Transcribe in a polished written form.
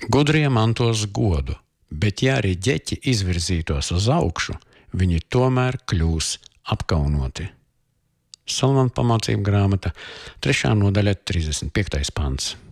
Gudrie mantos godu, bet ja arī ģeķi izvirzītos uz augšu, viņi tomēr kļūs apkaunoti. Salmanu pamācību grāmata, 3. nodaļa, 35. pants.